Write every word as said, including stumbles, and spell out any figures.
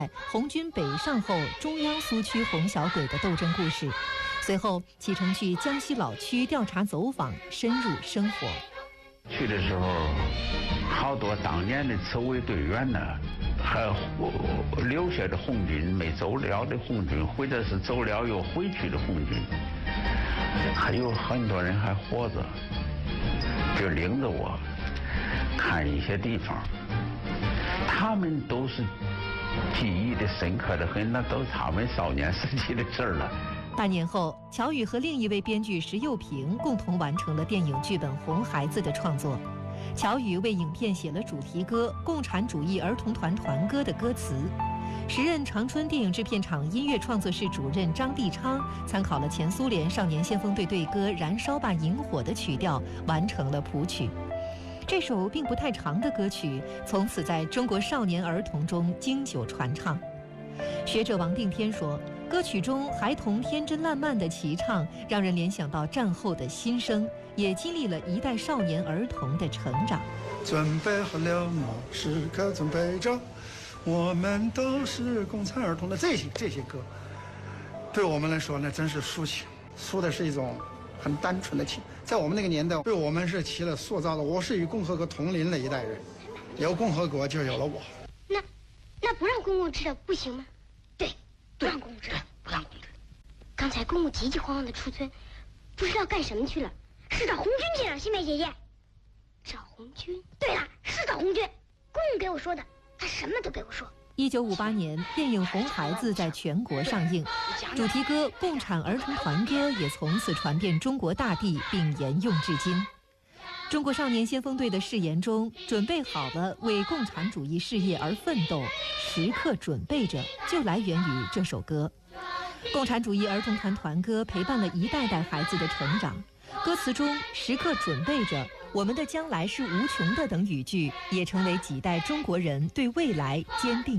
红军北上后中央苏区红小鬼的斗争故事，随后启程去江西老区调查走访，深入生活。 去的时候，好多当年的守卫队员呢，还留下的红军没走了的红军，或者是走了又回去的红军，还有很多人还活着，就领着我看一些地方，他们都是记忆的深刻的很，那都是他们少年时期的事儿了。 半年后，乔羽和另一位编剧石佑平共同完成了电影剧本《红孩子》的创作。乔羽为影片写了主题歌《共产主义儿童团团歌》的歌词。时任长春电影制片厂音乐创作室主任张地昌参考了前苏联少年先锋队队歌《燃烧吧萤火》的曲调，完成了谱曲。这首并不太长的歌曲，从此在中国少年儿童中经久传唱。学者王定天说，歌曲中孩童天真烂漫的齐唱，让人联想到战后的新生，也激励了一代少年儿童的成长。 准备好了吗？时刻准备着，我们都是共产儿童的这些这些歌，对我们来说呢，真是抒情，抒的是一种很单纯的情。在我们那个年代，对我们是起了塑造的。我是与共和国同龄的一代人，有共和国就有了我。 那那不让公共知道不行吗？对，不让公共知道， 不让公共知道。 刚才公公急急慌慌的出村，不知道干什么去了，是找红军去了。新梅姐姐，找红军？对了，是找红军。公公给我说的，他什么都给我说。 一九五八年，电影《红孩子》在全国上映，主题歌《共产儿童团歌》也从此传遍中国大地，并沿用至今。中国少年先锋队的誓言中，准备好了为共产主义事业而奋斗，时刻准备着，就来源于这首歌。共产主义儿童团团歌陪伴了一代代孩子的成长，歌词中时刻准备着，我们的将来是无穷的等语句，也成为几代中国人对未来坚定